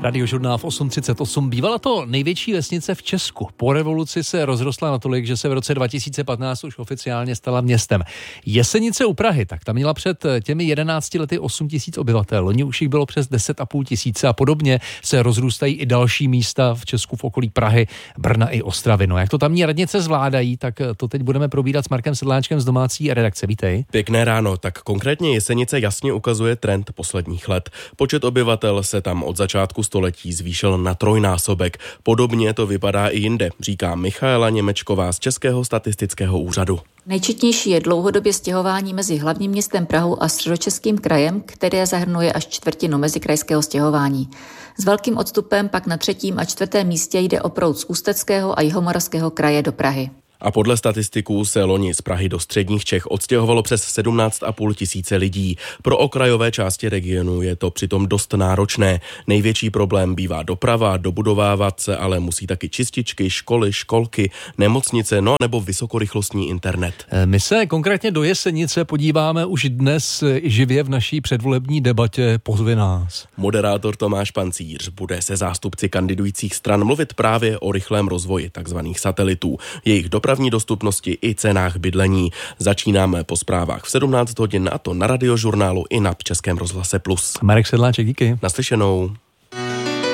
Radiožurnál v 8.38. Bývala to největší vesnice v Česku. Po revoluci se rozrostla natolik, že se v roce 2015 už oficiálně stala městem. Jesenice u Prahy, tak ta měla před těmi 11 lety 8 000 obyvatel. Loni už jich bylo přes 10 500 a podobně se rozrůstají i další místa v Česku v okolí Prahy, Brna i Ostravy. No, jak to tamní radnice zvládají, tak to teď budeme probírat s Markem Sedláčkem z domácí redakce. Vítej. Pěkné ráno, tak konkrétně Jesenice jasně ukazuje trend posledních let. Počet obyvatel se tam od začátku století zvýšil na trojnásobek. Podobně to vypadá i jinde, říká Michaela Němečková z Českého statistického úřadu. Nejčetnější je dlouhodobě stěhování mezi hlavním městem Prahou a Středočeským krajem, které zahrnuje až čtvrtinu mezikrajského stěhování. S velkým odstupem pak na 3. a 4. místě jde o proud z Ústeckého a Jihomoravského kraje do Prahy. A podle statistiků se loni z Prahy do středních Čech odstěhovalo přes 17 500 lidí. Pro okrajové části regionu je to přitom dost náročné. Největší problém bývá doprava, dobudovávat se ale musí taky čističky, školy, školky, nemocnice, no nebo vysokorychlostní internet. My se konkrétně do Jesenice podíváme už dnes živě v naší předvolební debatě Pozvi nás. Moderátor Tomáš Pancíř bude se zástupci kandidujících stran mluvit právě o rychlém rozvoji takzvaných satelitů, jejich dopravní dostupnosti i cenách bydlení. Začínáme po zprávách v 17 hodin, a to na Radiožurnálu i na Českém rozhlase Plus. Marek Sedláček, díky. Naslyšenou.